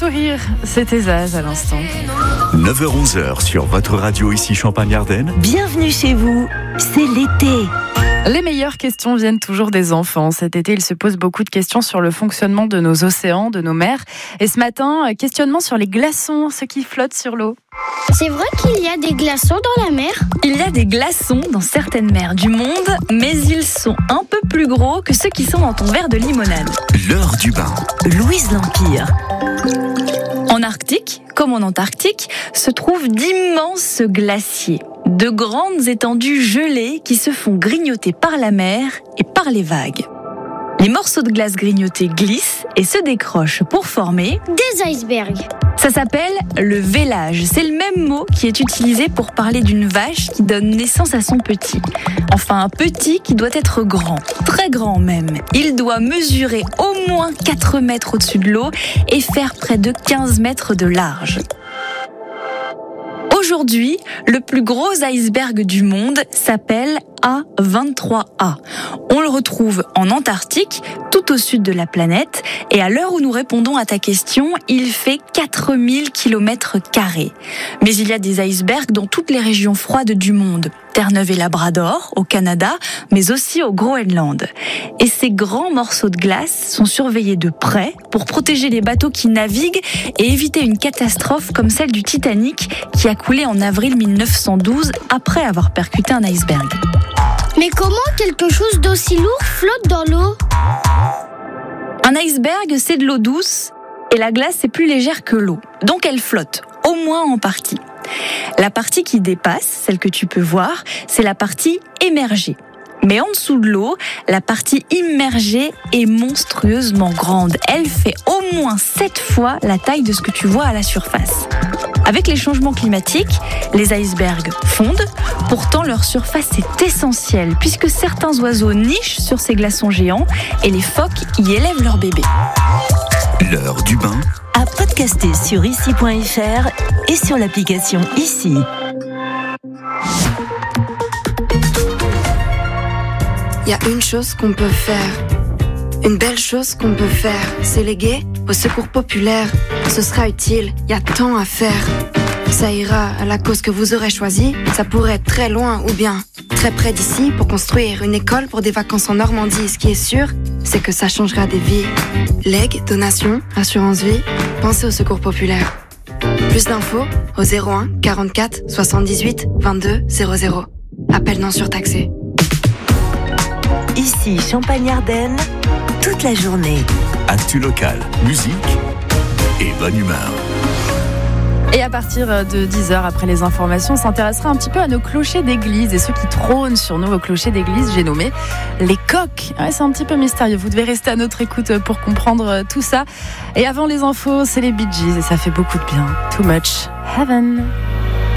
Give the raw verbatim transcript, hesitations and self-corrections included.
sourire, c'était Zaz à l'instant. neuf heures onze sur votre radio ici Champagne-Ardenne. Bienvenue chez vous, c'est l'été. Les meilleures questions viennent toujours des enfants. Cet été, ils se posent beaucoup de questions sur le fonctionnement de nos océans, de nos mers. Et ce matin, questionnement sur les glaçons, ceux qui flottent sur l'eau. C'est vrai qu'il y a des glaçons dans la mer ? Il y a des glaçons dans certaines mers du monde, mais ils sont un peu plus gros que ceux qui sont dans ton verre de limonade. L'heure du bain. Louise l'Empire. En Arctique, comme en Antarctique, se trouvent d'immenses glaciers. De grandes étendues gelées qui se font grignoter par la mer et par les vagues. Les morceaux de glace grignotés glissent et se décrochent pour former des icebergs. Ça s'appelle le vélage. C'est le même mot qui est utilisé pour parler d'une vache qui donne naissance à son petit. Enfin, un petit qui doit être grand, très grand même. Il doit mesurer au moins quatre mètres au-dessus de l'eau et faire près de quinze mètres de large. Aujourd'hui, le plus gros iceberg du monde s'appelle A vingt-trois A. On le retrouve en Antarctique, tout au sud de la planète, et à l'heure où nous répondons à ta question, il fait quatre mille kilomètres carrés. Mais il y a des icebergs dans toutes les régions froides du monde, Terre-Neuve et Labrador, au Canada, mais aussi au Groenland. Et ces grands morceaux de glace sont surveillés de près pour protéger les bateaux qui naviguent et éviter une catastrophe comme celle du Titanic qui a coulé en avril mille neuf cent douze après avoir percuté un iceberg. Mais comment quelque chose d'aussi lourd flotte dans l'eau ? Un iceberg, c'est de l'eau douce et la glace est plus légère que l'eau. Donc elle flotte, au moins en partie. La partie qui dépasse, celle que tu peux voir, c'est la partie émergée. Mais en dessous de l'eau, la partie immergée est monstrueusement grande. Elle fait au moins sept fois la taille de ce que tu vois à la surface. Avec les changements climatiques, les icebergs fondent. Pourtant, leur surface est essentielle puisque certains oiseaux nichent sur ces glaçons géants et les phoques y élèvent leurs bébés. L'heure du bain. À podcaster sur ici point f r et sur l'application Ici. Il y a une chose qu'on peut faire, une belle chose qu'on peut faire, c'est léguer au secours populaire. Ce sera utile, il y a tant à faire. Ça ira à la cause que vous aurez choisie, ça pourrait être très loin ou bien très près d'ici pour construire une école pour des vacances en Normandie. Ce qui est sûr, c'est que ça changera des vies. Legs, donations, assurance vie, pensez au secours populaire. Plus d'infos au zéro un quarante-quatre soixante-dix-huit vingt-deux zéro zéro. Appel non surtaxé. Ici Champagne-Ardenne, toute la journée. Actu local, musique et bonne humeur. Et à partir de dix heures, après les informations, on s'intéressera un petit peu à nos clochers d'église et ceux qui trônent sur nos clochers d'église, j'ai nommé les coqs. Ouais, c'est un petit peu mystérieux, vous devez rester à notre écoute pour comprendre tout ça. Et avant les infos, c'est les Bee Gees et ça fait beaucoup de bien. Too Much Heaven.